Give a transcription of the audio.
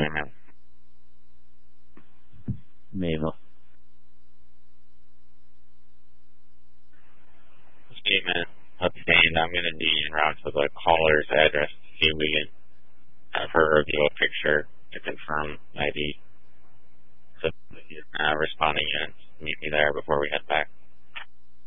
man. Mabel. See, man. Okay, I'm going to do en route to the caller's address to see if we can have her review a picture to confirm ID. So, responding units, meet me there before we head back.